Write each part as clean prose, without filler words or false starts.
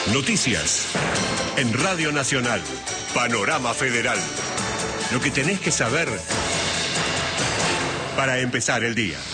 Noticias en Radio Nacional. Panorama Federal. Lo que tenés que saber para empezar el día.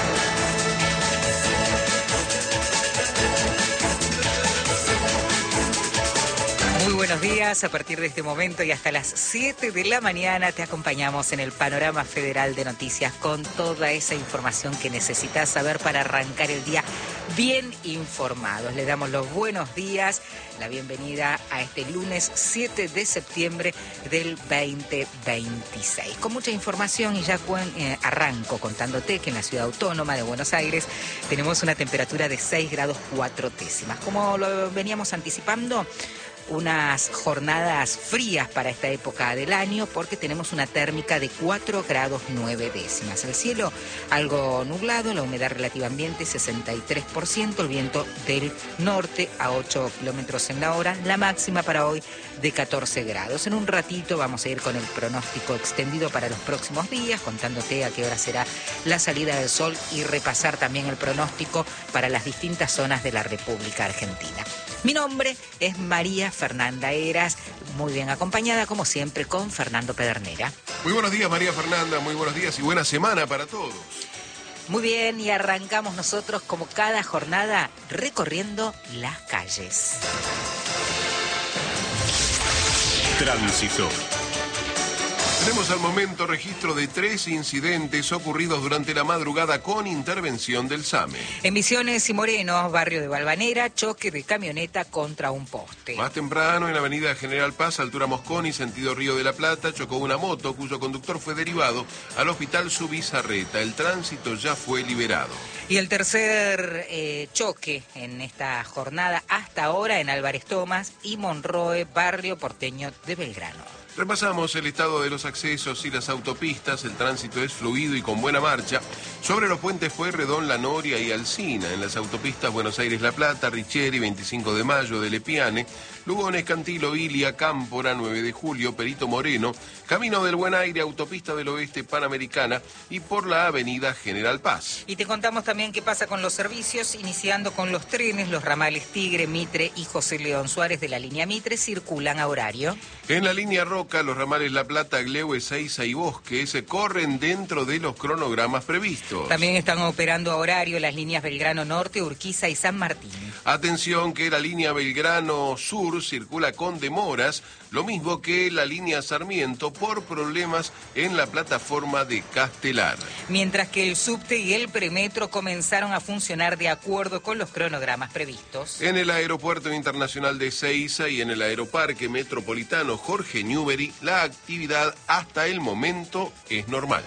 Muy buenos días, a partir de este momento y hasta las 7 de la mañana te acompañamos en el Panorama Federal de Noticias con toda esa información que necesitas saber para arrancar el día bien informados. Le damos los buenos días, la bienvenida a este lunes 7 de septiembre del 2026. Con mucha información y ya arranco contándote que en la Ciudad Autónoma de Buenos Aires tenemos una temperatura de 6 grados 4 décimas. Como lo veníamos anticipando, unas jornadas frías para esta época del año porque tenemos una térmica de 4 grados 9 décimas. El cielo algo nublado, la humedad relativa ambiente 63%, el viento del norte a 8 kilómetros en la hora, la máxima para hoy de 14 grados. En un ratito vamos a ir con el pronóstico extendido para los próximos días, contándote a qué hora será la salida del sol y repasar también el pronóstico para las distintas zonas de la República Argentina. Mi nombre es María Fernanda Heras, muy bien acompañada como siempre con Fernando Pedernera. Muy buenos días María Fernanda, muy buenos días y buena semana para todos. Muy bien, y arrancamos nosotros como cada jornada recorriendo las calles. Tránsito. Tenemos al momento registro de 3 incidentes ocurridos durante la madrugada con intervención del SAME. En Misiones y Moreno, barrio de Valvanera, choque de camioneta contra un poste. Más temprano, en Avenida General Paz, altura Mosconi, sentido Río de la Plata, chocó una moto cuyo conductor fue derivado al Hospital Subizarreta. El tránsito ya fue liberado. Y el tercer choque en esta jornada hasta ahora en Álvarez Thomas y Monroe, barrio porteño de Belgrano. Repasamos el estado de los accesos y las autopistas. El tránsito es fluido y con buena marcha. Sobre los puentes Pueyrredón, La Noria y Alsina. En las autopistas Buenos Aires-La Plata, Richeri, 25 de Mayo, de Lepiane, Lugones, Cantilo, Ilia, Cámpora, 9 de Julio, Perito Moreno, Camino del Buen Aire, Autopista del Oeste Panamericana y por la Avenida General Paz. Y te contamos también qué pasa con los servicios, iniciando con los trenes. Los ramales Tigre, Mitre y José León Suárez de la línea Mitre circulan a horario. En la línea Roca, los ramales La Plata, Gleu, Ezeiza y Bosque se corren dentro de los cronogramas previstos. También están operando a horario las líneas Belgrano Norte, Urquiza y San Martín. Atención que la línea Belgrano Sur circula con demoras, lo mismo que la línea Sarmiento por problemas en la plataforma de Castelar. Mientras que el subte y el premetro comenzaron a funcionar de acuerdo con los cronogramas previstos. En el Aeropuerto Internacional de Ezeiza y en el Aeroparque Metropolitano Jorge Newbery, la actividad hasta el momento es normal.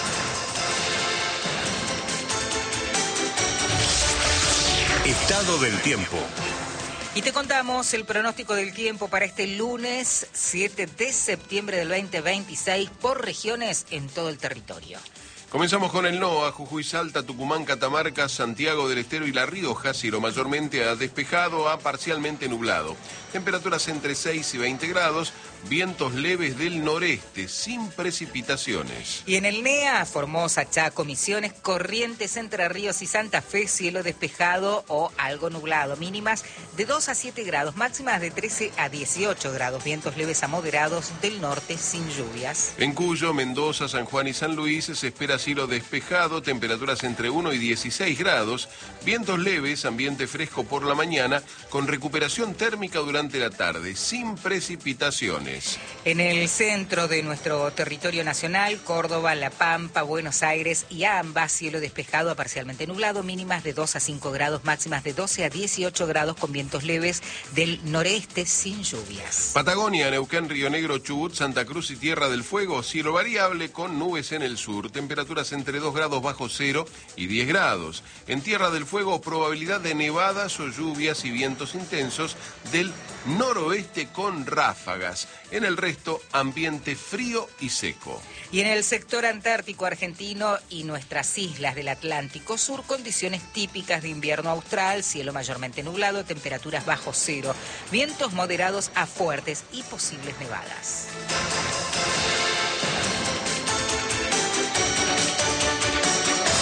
Estado del tiempo. Y te contamos el pronóstico del tiempo para este lunes 7 de septiembre del 2026 por regiones en todo el territorio. Comenzamos con el NOA, Jujuy, Salta, Tucumán, Catamarca, Santiago del Estero y La Rioja, cielo mayormente despejado a parcialmente nublado. Temperaturas entre 6 y 20 grados, vientos leves del noreste, sin precipitaciones. Y en el NEA, Formosa, Chaco, Misiones, Corrientes, Entre Ríos y Santa Fe, cielo despejado o algo nublado. Mínimas de 2 a 7 grados, máximas de 13 a 18 grados, vientos leves a moderados del norte sin lluvias. En Cuyo, Mendoza, San Juan y San Luis se espera cielo despejado, temperaturas entre 1 y 16 grados, vientos leves, ambiente fresco por la mañana, con recuperación térmica durante la tarde, sin precipitaciones. En el centro de nuestro territorio nacional, Córdoba, La Pampa, Buenos Aires y ambas, cielo despejado a parcialmente nublado, mínimas de 2 a 5 grados, máximas de 12 a 18 grados con vientos leves del noreste sin lluvias. Patagonia, Neuquén, Río Negro, Chubut, Santa Cruz y Tierra del Fuego, cielo variable con nubes en el sur, temperaturas entre 2 grados bajo cero y 10 grados. En Tierra del Fuego, probabilidad de nevadas o lluvias y vientos intensos del noroeste con ráfagas. En el resto, ambiente frío y seco. Y en el sector antártico argentino y nuestras islas del Atlántico Sur, condiciones típicas de invierno austral, cielo mayormente nublado, temperaturas bajo cero, vientos moderados a fuertes y posibles nevadas.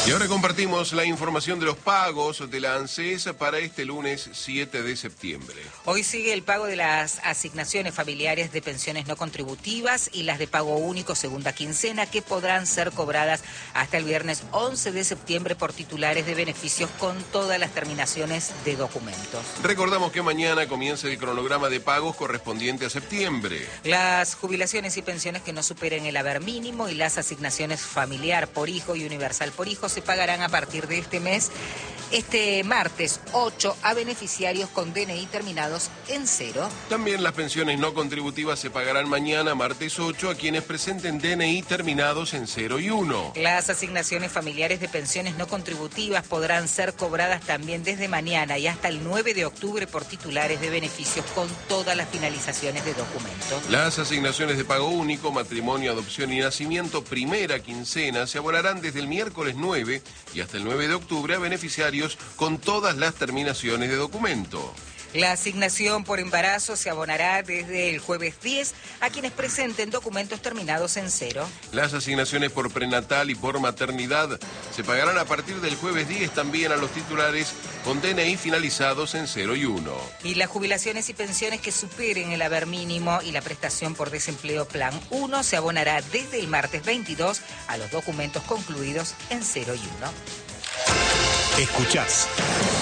Y ahora compartimos la información de los pagos de la ANSES para este lunes 7 de septiembre. Hoy sigue el pago de las asignaciones familiares de pensiones no contributivas y las de pago único segunda quincena, que podrán ser cobradas hasta el viernes 11 de septiembre por titulares de beneficios con todas las terminaciones de documentos. Recordamos que mañana comienza el cronograma de pagos correspondiente a septiembre. Las jubilaciones y pensiones que no superen el haber mínimo y las asignaciones familiar por hijo y universal por hijo se pagarán a partir de este mes, este martes 8, a beneficiarios con DNI terminados en 0. También las pensiones no contributivas se pagarán mañana, martes 8, a quienes presenten DNI terminados en 0 y 1. Las asignaciones familiares de pensiones no contributivas podrán ser cobradas también desde mañana y hasta el 9 de octubre por titulares de beneficios con todas las finalizaciones de documentos. Las asignaciones de pago único, matrimonio, adopción y nacimiento, primera quincena, se abonarán desde el miércoles 9 y hasta el 9 de octubre a beneficiarios con todas las terminaciones de documento. La asignación por embarazo se abonará desde el jueves 10 a quienes presenten documentos terminados en 0. Las asignaciones por prenatal y por maternidad se pagarán a partir del jueves 10 también a los titulares con DNI finalizados en 0 y 1. Y las jubilaciones y pensiones que superen el haber mínimo y la prestación por desempleo plan 1 se abonará desde el martes 22 a los documentos concluidos en 0 y 1. Escuchás